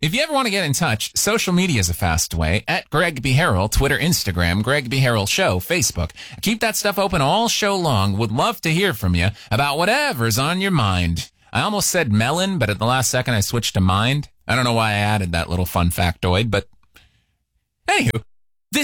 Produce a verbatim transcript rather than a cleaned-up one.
If you ever want to get in touch, social media is a fast way. At Greg B. Harrell, Twitter, Instagram, Greg B. Harrell Show, Facebook. Keep that stuff open all show long. Would love to hear from you about whatever's on your mind. I almost said melon, but at the last second I switched to mind. I don't know why I added that little fun factoid, but anywho.